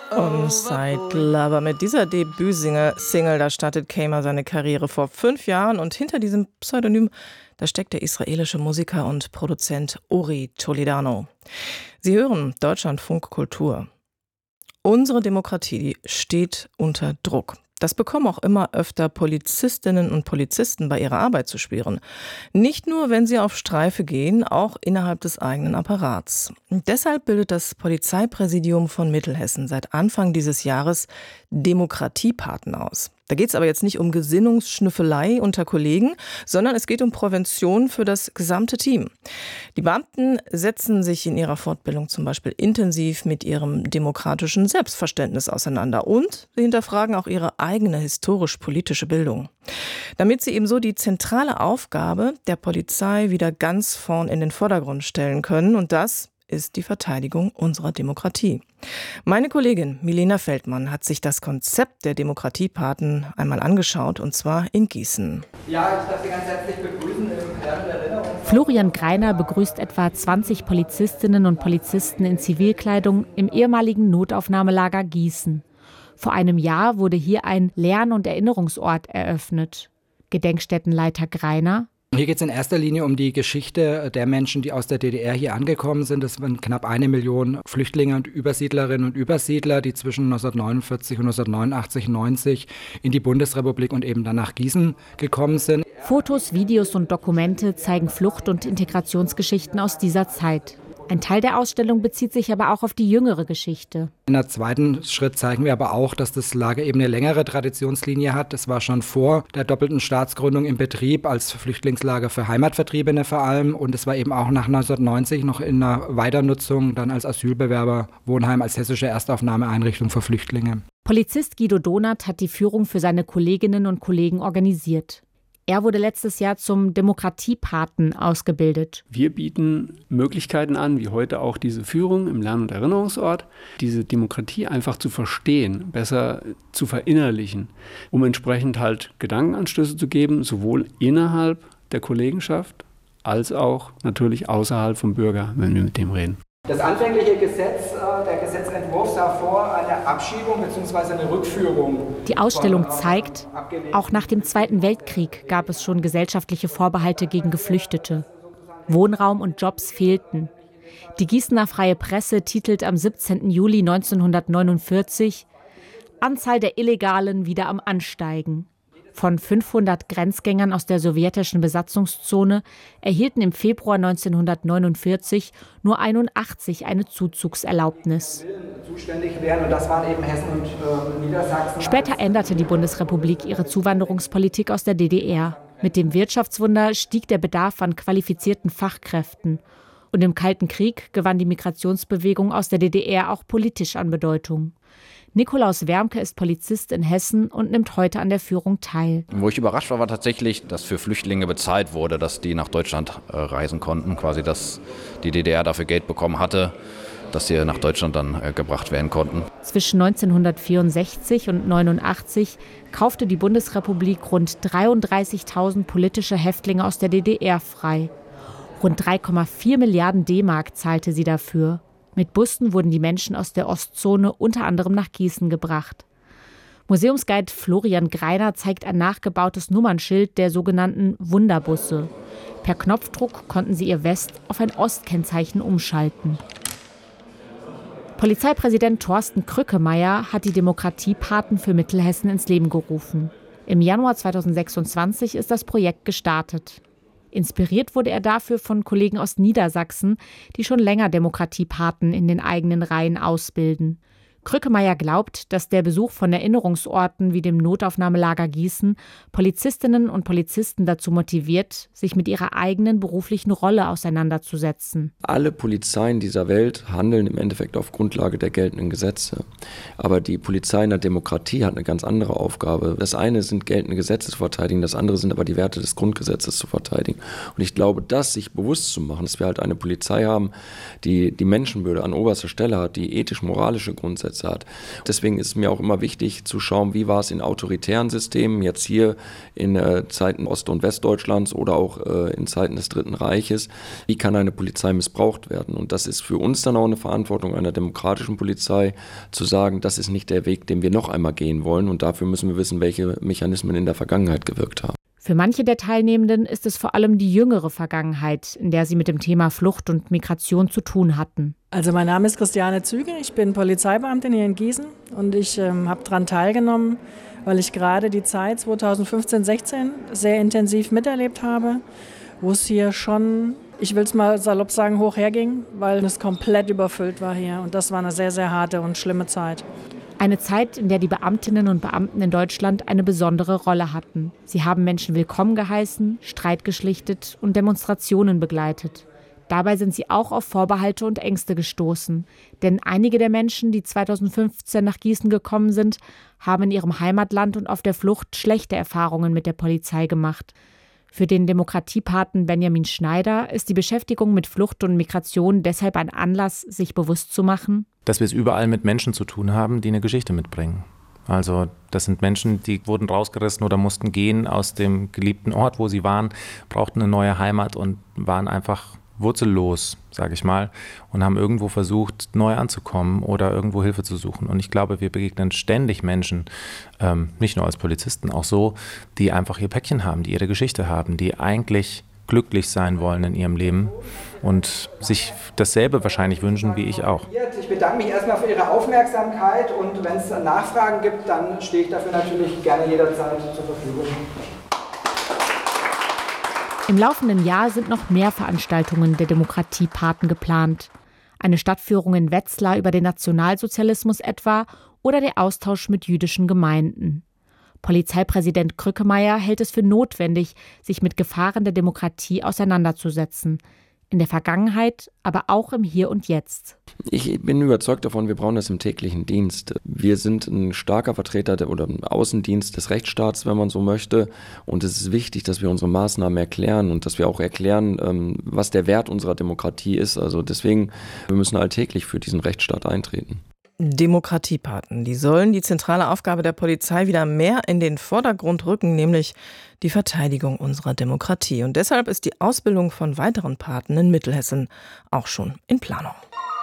Side Lover. Mit dieser Debütsingle, da startet Kaymer seine Karriere vor 5 Jahren und hinter diesem Pseudonym, da steckt der israelische Musiker und Produzent Uri Toledano. Sie hören Deutschlandfunk Kultur. Unsere Demokratie, die steht unter Druck. Das bekommen auch immer öfter Polizistinnen und Polizisten bei ihrer Arbeit zu spüren. Nicht nur, wenn sie auf Streife gehen, auch innerhalb des eigenen Apparats. Und deshalb bildet das Polizeipräsidium von Mittelhessen seit Anfang dieses Jahres Demokratiepaten aus. Da geht es aber jetzt nicht um Gesinnungsschnüffelei unter Kollegen, sondern es geht um Prävention für das gesamte Team. Die Beamten setzen sich in ihrer Fortbildung zum Beispiel intensiv mit ihrem demokratischen Selbstverständnis auseinander und sie hinterfragen auch ihre eigene historisch-politische Bildung. Damit sie ebenso die zentrale Aufgabe der Polizei wieder ganz vorn in den Vordergrund stellen können, und das ist die Verteidigung unserer Demokratie. Meine Kollegin Milena Feldmann hat sich das Konzept der Demokratiepaten einmal angeschaut, und zwar in Gießen. Ja, ich darf Sie ganz herzlich begrüßen im Kern der Erinnerung. Florian Greiner begrüßt etwa 20 Polizistinnen und Polizisten in Zivilkleidung im ehemaligen Notaufnahmelager Gießen. Vor einem Jahr wurde hier ein Lern- und Erinnerungsort eröffnet. Gedenkstättenleiter Greiner: Hier geht es in erster Linie um die Geschichte der Menschen, die aus der DDR hier angekommen sind. Das waren knapp 1 Million Flüchtlinge und Übersiedlerinnen und Übersiedler, die zwischen 1949 und 1989, 90 in die Bundesrepublik und eben dann nach Gießen gekommen sind. Fotos, Videos und Dokumente zeigen Flucht- und Integrationsgeschichten aus dieser Zeit. Ein Teil der Ausstellung bezieht sich aber auch auf die jüngere Geschichte. In der zweiten Schritt zeigen wir aber auch, dass das Lager eben eine längere Traditionslinie hat. Das war schon vor der doppelten Staatsgründung im Betrieb, als Flüchtlingslager für Heimatvertriebene vor allem. Und es war eben auch nach 1990 noch in einer Weiternutzung, dann als Asylbewerberwohnheim, als hessische Erstaufnahmeeinrichtung für Flüchtlinge. Polizist Guido Donath hat die Führung für seine Kolleginnen und Kollegen organisiert. Er wurde letztes Jahr zum Demokratiepaten ausgebildet. Wir bieten Möglichkeiten an, wie heute auch diese Führung im Lern- und Erinnerungsort, diese Demokratie einfach zu verstehen, besser zu verinnerlichen, um entsprechend halt Gedankenanstöße zu geben, sowohl innerhalb der Kollegenschaft als auch natürlich außerhalb vom Bürger, wenn wir mit dem reden. Das anfängliche Gesetz, der Gesetzentwurf sah vor eine Abschiebung bzw. eine Rückführung. Die Ausstellung zeigt, auch nach dem Zweiten Weltkrieg gab es schon gesellschaftliche Vorbehalte gegen Geflüchtete. Wohnraum und Jobs fehlten. Die Gießener Freie Presse titelt am 17. Juli 1949: Anzahl der Illegalen wieder am Ansteigen. Von 500 Grenzgängern aus der sowjetischen Besatzungszone erhielten im Februar 1949 nur 81 eine Zuzugserlaubnis. Zuständig wären, und das waren eben Hessen und Niedersachsen. Später änderte die Bundesrepublik ihre Zuwanderungspolitik aus der DDR. Mit dem Wirtschaftswunder stieg der Bedarf an qualifizierten Fachkräften. Und im Kalten Krieg gewann die Migrationsbewegung aus der DDR auch politisch an Bedeutung. Nikolaus Wermke ist Polizist in Hessen und nimmt heute an der Führung teil. Wo ich überrascht war, war tatsächlich, dass für Flüchtlinge bezahlt wurde, dass die nach Deutschland reisen konnten. Quasi, dass die DDR dafür Geld bekommen hatte, dass sie nach Deutschland dann gebracht werden konnten. Zwischen 1964 und 1989 kaufte die Bundesrepublik rund 33.000 politische Häftlinge aus der DDR frei. Rund 3,4 Milliarden D-Mark zahlte sie dafür. Mit Bussen wurden die Menschen aus der Ostzone unter anderem nach Gießen gebracht. Museumsguide Florian Greiner zeigt ein nachgebautes Nummernschild der sogenannten Wunderbusse. Per Knopfdruck konnten sie ihr West- auf ein Ostkennzeichen umschalten. Polizeipräsident Thorsten Krückemeier hat die Demokratiepaten für Mittelhessen ins Leben gerufen. Im Januar 2026 ist das Projekt gestartet. Inspiriert wurde er dafür von Kollegen aus Niedersachsen, die schon länger Demokratiepaten in den eigenen Reihen ausbilden. Krückemeier glaubt, dass der Besuch von Erinnerungsorten wie dem Notaufnahmelager Gießen Polizistinnen und Polizisten dazu motiviert, sich mit ihrer eigenen beruflichen Rolle auseinanderzusetzen. Alle Polizeien dieser Welt handeln im Endeffekt auf Grundlage der geltenden Gesetze. Aber die Polizei in der Demokratie hat eine ganz andere Aufgabe. Das eine sind geltende Gesetze zu verteidigen, das andere sind aber die Werte des Grundgesetzes zu verteidigen. Und ich glaube, das sich bewusst zu machen, dass wir halt eine Polizei haben, die die Menschenwürde an oberster Stelle hat, die ethisch-moralische Grundsätze Grundsätze hat. Deswegen ist es mir auch immer wichtig zu schauen, wie war es in autoritären Systemen, jetzt hier in Zeiten Ost- und Westdeutschlands oder auch in Zeiten des Dritten Reiches, wie kann eine Polizei missbraucht werden? Und das ist für uns dann auch eine Verantwortung einer demokratischen Polizei, zu sagen, das ist nicht der Weg, den wir noch einmal gehen wollen und dafür müssen wir wissen, welche Mechanismen in der Vergangenheit gewirkt haben. Für manche der Teilnehmenden ist es vor allem die jüngere Vergangenheit, in der sie mit dem Thema Flucht und Migration zu tun hatten. Also mein Name ist Christiane Züge, ich bin Polizeibeamtin hier in Gießen und ich habe daran teilgenommen, weil ich gerade die Zeit 2015-16 sehr intensiv miterlebt habe, wo es hier schon, ich will es mal salopp sagen, hoch herging, weil es komplett überfüllt war hier und das war eine sehr, sehr harte und schlimme Zeit. Eine Zeit, in der die Beamtinnen und Beamten in Deutschland eine besondere Rolle hatten. Sie haben Menschen willkommen geheißen, Streit geschlichtet und Demonstrationen begleitet. Dabei sind sie auch auf Vorbehalte und Ängste gestoßen. Denn einige der Menschen, die 2015 nach Gießen gekommen sind, haben in ihrem Heimatland und auf der Flucht schlechte Erfahrungen mit der Polizei gemacht. Für den Demokratiepaten Benjamin Schneider ist die Beschäftigung mit Flucht und Migration deshalb ein Anlass, sich bewusst zu machen, dass wir es überall mit Menschen zu tun haben, die eine Geschichte mitbringen. Also das sind Menschen, die wurden rausgerissen oder mussten gehen aus dem geliebten Ort, wo sie waren, brauchten eine neue Heimat und waren einfach wurzellos, sage ich mal, und haben irgendwo versucht, neu anzukommen oder irgendwo Hilfe zu suchen. Und ich glaube, wir begegnen ständig Menschen, nicht nur als Polizisten, auch so, die einfach ihr Päckchen haben, die ihre Geschichte haben, die eigentlich glücklich sein wollen in ihrem Leben und sich dasselbe wahrscheinlich wünschen wie ich auch. Ich bedanke mich erstmal für Ihre Aufmerksamkeit und wenn es Nachfragen gibt, dann stehe ich dafür natürlich gerne jederzeit zur Verfügung. Im laufenden Jahr sind noch mehr Veranstaltungen der Demokratiepaten geplant. Eine Stadtführung in Wetzlar über den Nationalsozialismus etwa oder der Austausch mit jüdischen Gemeinden. Polizeipräsident Krückemeier hält es für notwendig, sich mit Gefahren der Demokratie auseinanderzusetzen. In der Vergangenheit, aber auch im Hier und Jetzt. Ich bin überzeugt davon, wir brauchen das im täglichen Dienst. Wir sind ein starker Vertreter oder ein Außendienst des Rechtsstaats, wenn man so möchte. Und es ist wichtig, dass wir unsere Maßnahmen erklären und dass wir auch erklären, was der Wert unserer Demokratie ist. Also deswegen, wir müssen alltäglich für diesen Rechtsstaat eintreten. Demokratiepaten, die sollen die zentrale Aufgabe der Polizei wieder mehr in den Vordergrund rücken, nämlich die Verteidigung unserer Demokratie. Und deshalb ist die Ausbildung von weiteren Paten in Mittelhessen auch schon in Planung.